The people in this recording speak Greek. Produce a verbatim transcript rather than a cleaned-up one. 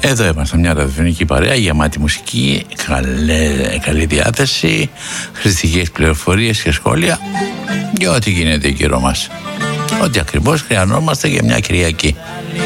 Εδώ είμαστε, μια ραδιοφωνική παρέα γεμάτη μουσική, καλή, καλή διάθεση, χρηστικές πληροφορίες και σχόλια για ό,τι γίνεται γύρω μας. Ό,τι ακριβώς χρειαζόμαστε για μια Κυριακή.